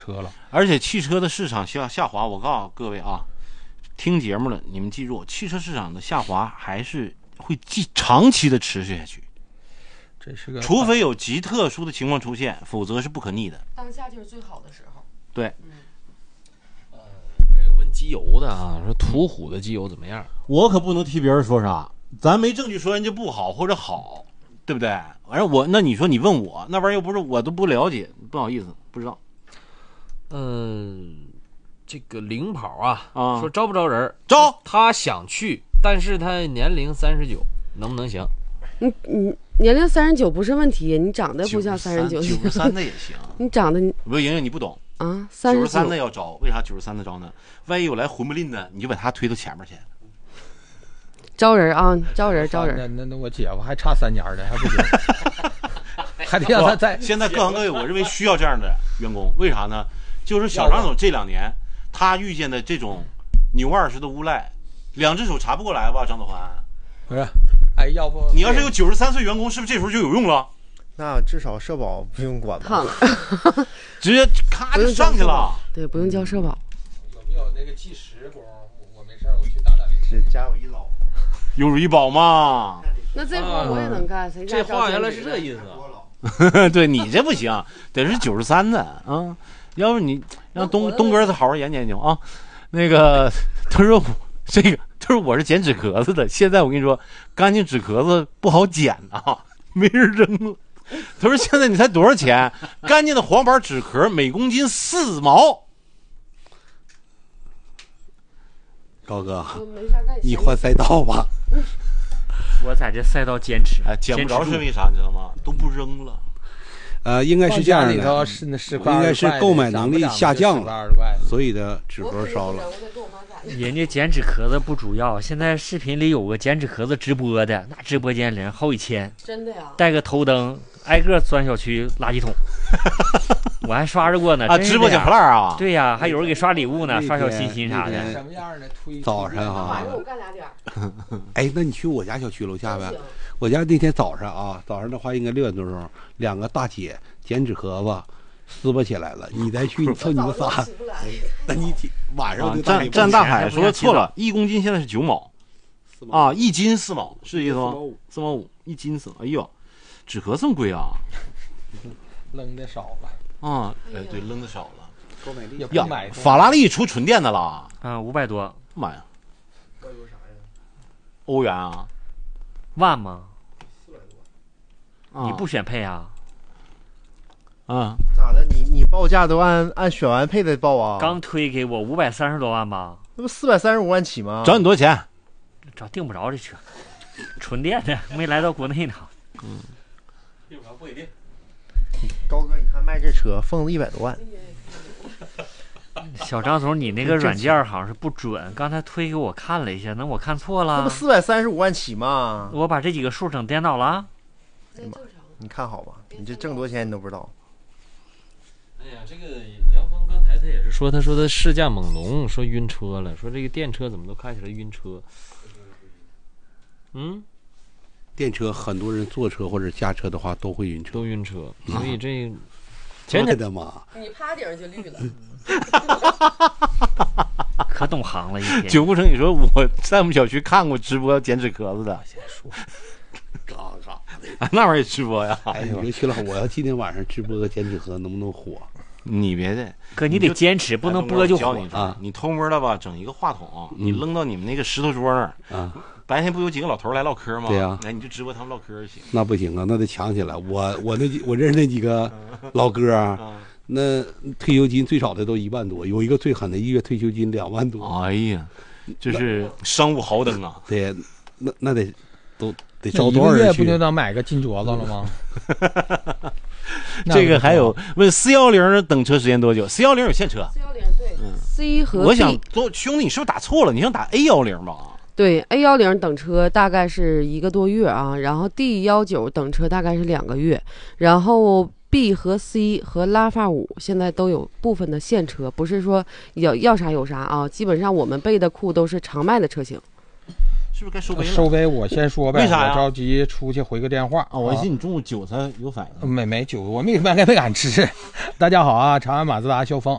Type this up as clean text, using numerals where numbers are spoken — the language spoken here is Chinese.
车了。 而且汽车的市场下滑，我告诉各位啊，听节目的你们记住，汽车市场的下滑还是会长期的持续下去。 这是个， 除非有极特殊的情况出现，否则是不可逆的。 当下就是最好的时候。 对。 这有问机油的啊，说途虎的机油怎么样？ 我可不能替别人说啥，咱没证据说人家不好或者好，对不对？完了那你说你问我那玩意儿又不是我都不了解，不好意思，不知道。 这个领跑啊，说招不招人？ 招， 他想去，但是他年龄39，能不能行？ 你年龄39不是问题，你长得不像 93的也行。 你长得不是莹莹，你不懂啊 ，93的要招，为啥93的招呢？万一有来混不吝的，你就把他推到前面去。 招人啊，招人。 那我姐夫还差3年的，还不行，还得让他在。 现在各行各业，我认为需要这样的员工，为啥呢？就是小张总这2年他遇见的这种牛二式的无赖，2只手查不过来吧？张子环， 不是。哎，要不你要是有93岁员工，是不是这时候就有用了？ 那至少社保不用管吧？ 直接咔就上去了。 对，不用交社保。 有没有那个计时工？我没事我去打零。 是家有一老， 有医保嘛？ 那这活我也能干，谁这话原来是这意思。 对你这不行，得是93的啊，要不你让东哥好好研究啊。那个他说这个。就是我是捡纸壳子的，现在我跟你说，干净纸壳子不好捡啊，没人扔了。他说现在你猜多少钱？干净的黄板纸壳每公斤4毛。 高哥，你换赛道吧。 我在这赛道坚持， 捡不着是为啥？你知道吗？都不扔了。 应该是这样的，应该是购买能力下降了，所以的纸盒烧了。 人家剪纸壳子不主要，现在视频里有个剪纸壳子直播的，那直播间人好几千， 真的呀， 带个头灯，挨个钻小区垃圾桶。我还刷着过呢。 直播捡破烂啊？ 对呀，还有人给刷礼物呢，刷小心心啥的。 什么样的推？ 早上哈。 我干俩点。 哎，那你去我家小区楼下呗？我家那天早上的话应该6点多钟，2个大姐剪纸盒子撕巴起来了，你再去，你凑你们仨，那你晚上就占大海说错了，1公斤现在是9毛，啊，1斤4毛，是这意思吗？4毛5，1斤4，哎呦，纸盒这么贵啊？ 扔的少了啊，哎对，扔的少了， 购买力也不买。 法拉利出纯电的了 ，500多， 妈呀！欧元啊？ 万吗 ？400多。 你不选配啊？ 咋的？你报价都按选完配的报啊？ 刚推给我530多万吧？ 那不435万起吗？ 找你多少钱？ 订不着这车，纯电的，没来到国内呢。 订不着不一定。 高哥，你看卖这车疯子100多万。 小张总，你那个软件好像是不准，刚才推给我看了一下，那我看错了。 那不435万起吗？ 我把这几个数整颠倒了。 你看好吧，你这挣多少钱你都不知道。 哎呀，这个杨峰刚才他也是说，他说他试驾猛龙，说晕车了，说这个电车怎么都开起来晕车。 电车很多人坐车或者驾车的话都会晕车， 所以这前天的嘛， 你趴顶就绿了。 可懂行了一天。 9不成，你说我在我们小区看过直播剪纸壳子的， 先说， 那玩意儿也直播呀？ 哎，你说去了，我要今天晚上直播个剪纸盒，能不能火？ 你别的， 哥，你得坚持，不能播就火啊！你偷摸的吧，整一个话筒，你扔到你们那个石头桌那儿啊。白天不有几个老头来唠嗑吗？ 对呀， 哎，你就直播他们唠嗑就行。 那不行啊，那得抢起来。我认识那几个老哥啊，那退休金最少的都1万多，有一个最狠的1月退休金2万多。 哎呀，这是商务豪登啊！ 对，那得招多少人去？ 1个月不就能买个金镯子了吗？ 这个还有问410等车时间多久？410有现车。 410对，C 和 D。 我想兄弟，你是不是打错了？你想打 A10吧？ 对 ，A10等车大概是1个多月啊，然后 D19等车大概是2个月，然后 B 和 C 和拉法5现在都有部分的现车，不是说要啥有啥啊，基本上我们备的库都是常卖的车型。 是不是该收杯了？ 收杯，我先说呗。 为啥呀？ 我着急出去回个电话啊！我寻思你中午韭菜有反应。 没酒，我没敢吃。大家好啊，长安马自达肖峰